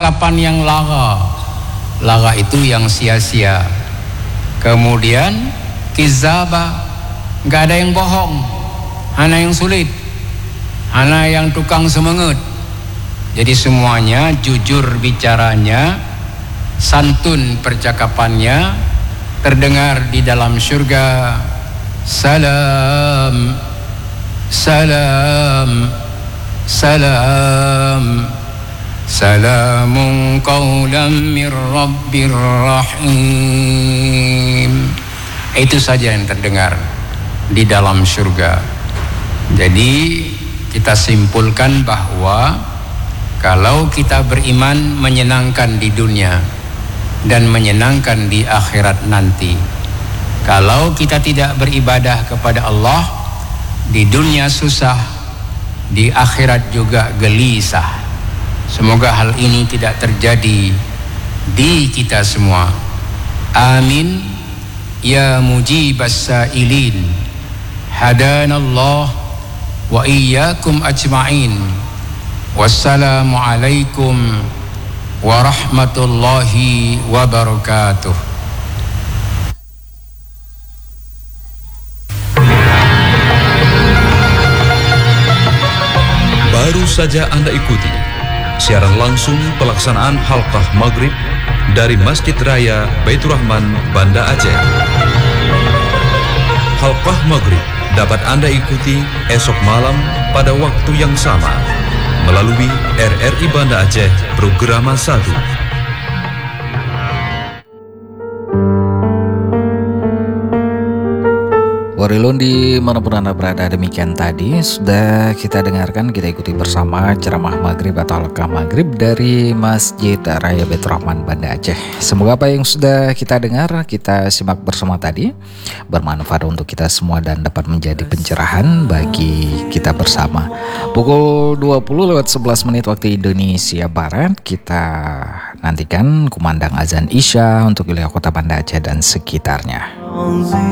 percakapan yang lara. Lara itu yang sia-sia. Kemudian kizaba, nggak ada yang bohong, hana yang sulit, hana yang tukang semangat. Jadi semuanya jujur bicaranya, santun percakapannya, terdengar di dalam surga. Salam, salam, salam, salamun qawlan min rabbir rahim. Itu saja yang terdengar di dalam surga. Jadi kita simpulkan bahwa kalau kita beriman menyenangkan di dunia dan menyenangkan di akhirat nanti. Kalau kita tidak beribadah kepada Allah, di dunia susah, di akhirat juga gelisah. Semoga hal ini tidak terjadi di kita semua. Amin ya mujibas sailin. Hadanallah wa iyyakum ajma'in. Wassalamualaikum warahmatullahi wabarakatuh. Baru saja Anda ikuti siaran langsung pelaksanaan halqah maghrib dari Masjid Raya Baitur Rahman, Banda Aceh. Halqah maghrib dapat Anda ikuti esok malam pada waktu yang sama melalui RRI Banda Aceh Programa 1. Warilun dimanapun Anda berada, demikian tadi sudah kita dengarkan, kita ikuti bersama ceramah maghrib atau halqah maghrib dari Masjid Raya Baitur Rahman, Banda Aceh. Semoga apa yang sudah kita dengar, kita simak bersama tadi bermanfaat untuk kita semua dan dapat menjadi pencerahan bagi kita bersama. Pukul 20:11 waktu Indonesia Barat, kita nantikan kumandang azan Isya untuk wilayah kota Banda Aceh dan sekitarnya.